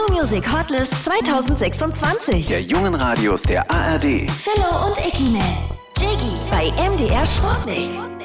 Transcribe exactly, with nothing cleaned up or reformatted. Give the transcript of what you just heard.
New Music Hotlist zwanzig sechsundzwanzig. Der jungen Radios der A R D. Philo und Ikimel. Jiggy bei M D R Sportlich.